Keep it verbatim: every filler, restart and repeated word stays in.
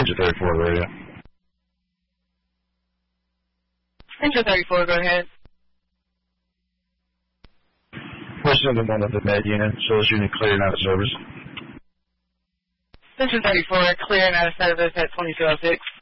Central thirty-four, radio. Central thirty-four, go ahead. We're sending one of the med unit, so it's unit clearing out of service. Central thirty-four, clearing out of service at twenty-two oh six.